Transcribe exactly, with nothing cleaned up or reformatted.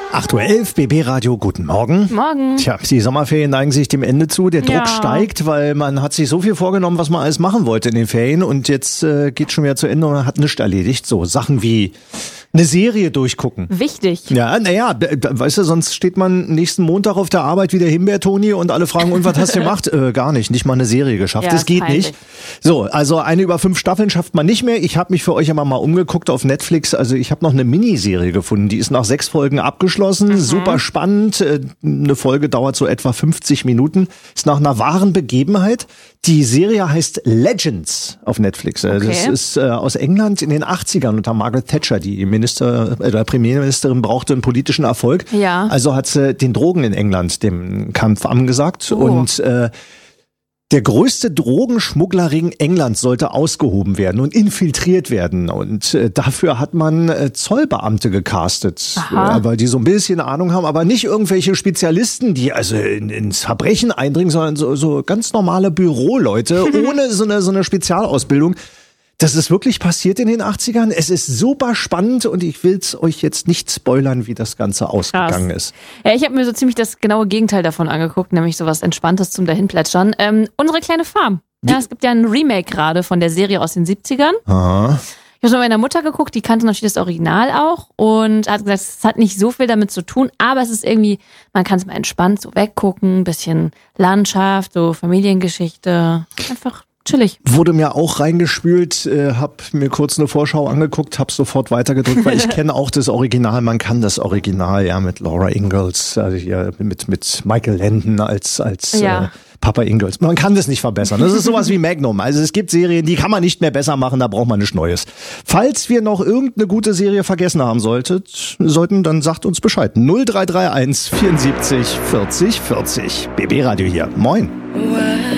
acht Uhr elf, B B Radio, guten Morgen. Morgen. Tja, die Sommerferien neigen sich dem Ende zu. Der Druck Ja. steigt, weil man hat sich so viel vorgenommen, was man alles machen wollte in den Ferien. Und jetzt äh, geht schon wieder zu Ende und man hat nichts erledigt. So Sachen wie eine Serie durchgucken. Wichtig. Ja, naja, weißt du, sonst steht man nächsten Montag auf der Arbeit wie der Himbeer-Toni und alle fragen, und was hast du gemacht? Äh, gar nicht, nicht mal eine Serie geschafft. Ja, das geht peinlich. nicht. So, also eine über fünf Staffeln schafft man nicht mehr. Ich habe mich für euch aber mal umgeguckt auf Netflix. Also ich habe noch eine Miniserie gefunden. Die ist nach sechs Folgen abgeschlossen. Mhm. Super spannend. Äh, Eine Folge dauert so etwa fünfzig Minuten. Ist nach einer wahren Begebenheit. Die Serie heißt Legends auf Netflix. Äh, Okay. Das ist äh, aus England in den achtzigern unter Margaret Thatcher. Die Minister, äh, Premierministerin brauchte einen politischen Erfolg. Ja. Also hat sie den Drogen in England dem Kampf angesagt. Oh. Und äh, der größte Drogenschmugglerring Englands sollte ausgehoben werden und infiltriert werden. Und äh, dafür hat man äh, Zollbeamte gecastet, Aha. äh, weil die so ein bisschen Ahnung haben, aber nicht irgendwelche Spezialisten, die also in, ins Verbrechen eindringen, sondern so, so ganz normale Büroleute ohne so eine, so eine Spezialausbildung. Das ist wirklich passiert in den achtzigern. Es ist super spannend und ich will es euch jetzt nicht spoilern, wie das Ganze ausgegangen ist. Ja, ich habe mir so ziemlich das genaue Gegenteil davon angeguckt, nämlich sowas Entspanntes zum Dahinplätschern. Ähm, Unsere kleine Farm. Ja, es gibt ja ein Remake gerade von der Serie aus den siebzigern. Aha. Ich habe mit meiner Mutter geguckt, die kannte natürlich das Original auch und hat gesagt, es hat nicht so viel damit zu tun, aber es ist irgendwie, man kann es mal entspannt so weggucken, bisschen Landschaft, so Familiengeschichte, einfach chillig. Wurde mir auch reingespült, äh, hab mir kurz eine Vorschau angeguckt, hab sofort weitergedrückt, weil ich kenne auch das Original. Man kann das Original, ja, mit Laura Ingalls, also hier mit mit Michael Landon als als Ja. äh, Papa Ingalls. Man kann das nicht verbessern. Das ist sowas wie Magnum. Also es gibt Serien, die kann man nicht mehr besser machen, da braucht man nichts Neues. Falls wir noch irgendeine gute Serie vergessen haben solltet, sollten, dann sagt uns Bescheid. null drei drei eins vierundsiebzig vierzig vierzig. B B Radio hier. Moin.